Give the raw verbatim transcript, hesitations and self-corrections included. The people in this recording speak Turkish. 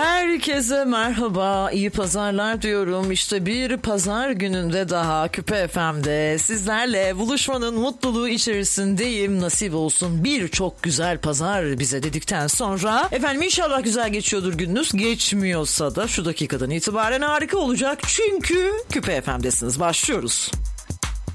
Herkese merhaba, iyi pazarlar diyorum. İşte bir pazar gününde daha Küpe F M'de sizlerle buluşmanın mutluluğu içerisindeyim. Nasip olsun birçok güzel pazar bize dedikten sonra efendim inşallah güzel geçiyordur gününüz. Geçmiyorsa da şu dakikadan itibaren harika olacak. Çünkü Küpe F M'desiniz. Başlıyoruz.